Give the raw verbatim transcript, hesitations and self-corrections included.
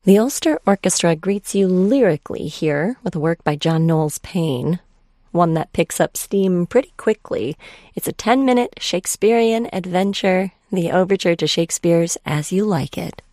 The Ulster Orchestra greets you lyrically here with a work by John Knowles Paine, one that picks up steam pretty quickly. It's a ten-minute Shakespearean adventure, the overture to Shakespeare's As You Like It.